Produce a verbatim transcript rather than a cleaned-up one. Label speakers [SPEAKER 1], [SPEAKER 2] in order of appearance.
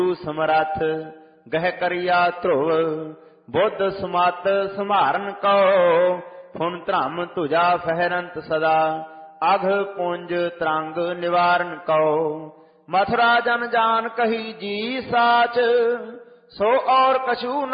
[SPEAKER 1] ਸਮਰੱਥ ਗਹਿ ਕਰਿਆ ਧਰੁਵ ਬੁੱਧ ਸਮਤ ਸਮਾਰਨ Q phone ਧਰਮ ਤੁਜਾ ਫਹਿਰੰਤ ਸਦਾ ਅਘ ਪੁੰਜ ਤਰੰਗ ਨਿਵਾਰਨ ਕਉ ਮਥੁਰਾ ਜਨ ਜਾਨ ਕਹੀ ਜੀ ਸਾਚ ਸੋ ਔਰ ਕਛੂ